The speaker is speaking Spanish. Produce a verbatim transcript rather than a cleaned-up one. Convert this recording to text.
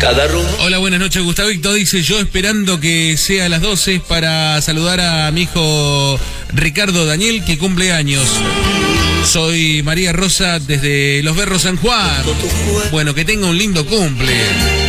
Cada rumbo. Hola, buenas noches, Gustavito. Dice, yo esperando que sea a las doce para saludar a mi hijo Ricardo Daniel, que cumple años. Soy María Rosa desde Los Berros, San Juan. Bueno, que tenga un lindo cumple.